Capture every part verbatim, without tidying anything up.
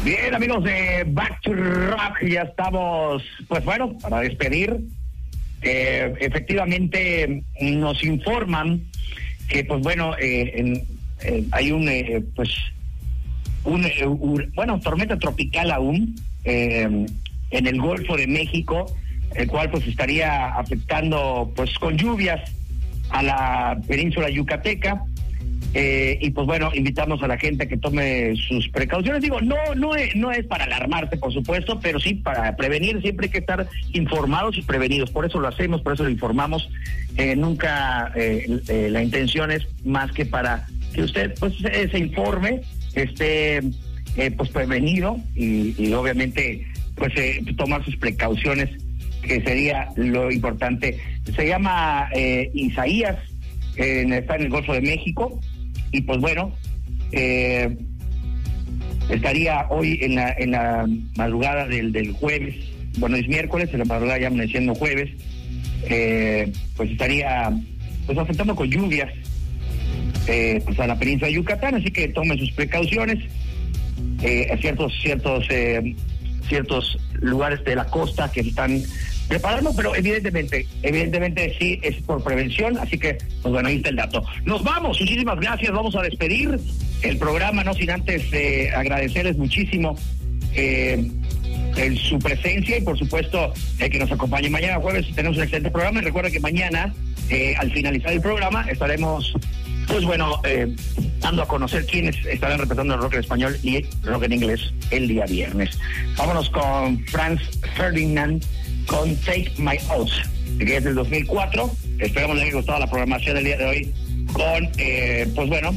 Bien, amigos de Back to Rock, ya estamos, pues bueno, para despedir. Eh, efectivamente, nos informan que, pues bueno, eh, en, eh, hay un, eh, pues, un, eh, un, bueno, tormenta tropical aún eh, en el Golfo de México, el cual pues estaría afectando, pues, con lluvias a la península yucateca. Eh, y pues bueno, invitamos a la gente a que tome sus precauciones. Digo, no no es, no es para alarmarse, por supuesto, pero sí para prevenir. Siempre hay que estar informados y prevenidos. Por eso lo hacemos, por eso lo informamos. Eh, nunca eh, eh, la intención es más que para que usted pues se, se informe, esté eh, pues prevenido y, y obviamente pues eh, tomar sus precauciones, que sería lo importante. Se llama eh, Isaías, eh, está en el Golfo de México. Y pues bueno, eh, estaría hoy en la en la madrugada del, del jueves, bueno, es miércoles, en la madrugada ya amaneciendo jueves, eh, pues estaría pues afectando con lluvias eh, pues a la península de Yucatán, así que tomen sus precauciones. Eh, a ciertos, ciertos, eh, ciertos lugares de la costa que están preparando, pero evidentemente, evidentemente sí es por prevención, así que, pues bueno, ahí está el dato. Nos vamos, muchísimas gracias, vamos a despedir el programa, no sin antes eh, agradecerles muchísimo eh, el, su presencia y por supuesto eh, que nos acompañe mañana jueves. Tenemos un excelente programa y recuerda que mañana, eh, al finalizar el programa, estaremos, pues bueno, eh, dando a conocer quiénes estarán representando el rock en español y el rock en inglés el día viernes. Vámonos con Franz Ferdinand con Take My Oath, que es del dos mil cuatro. Esperamos les haya gustado la programación del día de hoy con, eh, pues bueno.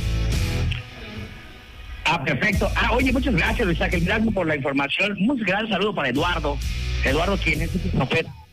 Ah, perfecto. Ah, oye, muchas gracias, Luis Ángel, gracias por la información. Un gran saludo para Eduardo. Eduardo, quien es el chofer